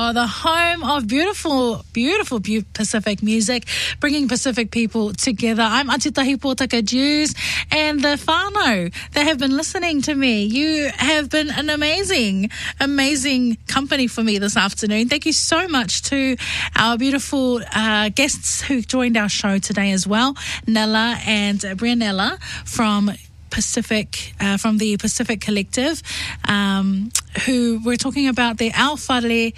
the home of beautiful Pacific music, bringing Pacific people together. I'm Atitahi Pōtaka Jews and the whānau that have been listening to me. You have been an amazing company for me this afternoon. Thank you so much to our beautiful guests who joined our show today as well, Nella and Brianella from the Pacific Collective, who we're talking about the Aowhare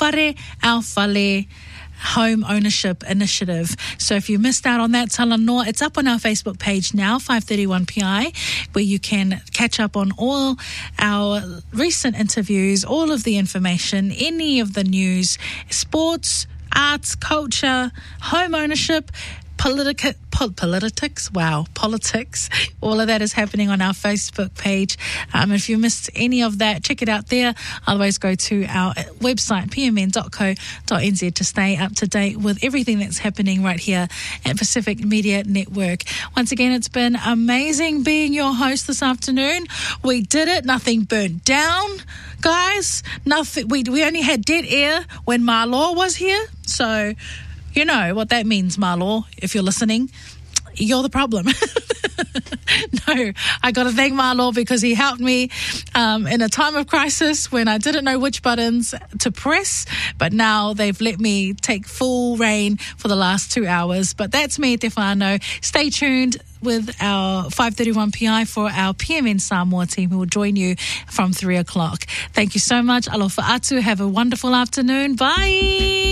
Home Ownership Initiative. So if you missed out on that, talanoa, it's up on our Facebook page now, 531PI, where you can catch up on all our recent interviews, all of the information, any of the news, sports, arts, culture, home ownership, politics, all of that is happening on our Facebook page. If you missed any of that, check it out there. Otherwise, go to our website, pmn.co.nz, to stay up to date with everything that's happening right here at Pacific Media Network. Once again, it's been amazing being your host this afternoon. We did it. Nothing burnt down, guys. Nothing. We only had dead air when Marlaw was here. So you know what that means, Marlaw, if you're listening. You're the problem. No, I got to thank Marlaw because he helped me in a time of crisis when I didn't know which buttons to press, but now they've let me take full reign for the last 2 hours. But that's me, Te Whānau. Stay tuned with our 531PI for our PMN Samoa team who will join you from 3 o'clock. Thank you so much. Alofa atu. Have a wonderful afternoon. Bye.